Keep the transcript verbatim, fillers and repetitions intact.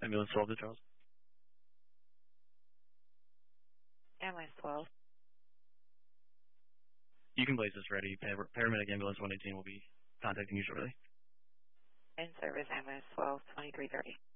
Ambulance twelve to Charles. Ambulance twelve. You can place this ready. Par paramedic Ambulance one eighteen will be contacting you shortly. In service, Ambulance twelve, twenty-three thirty.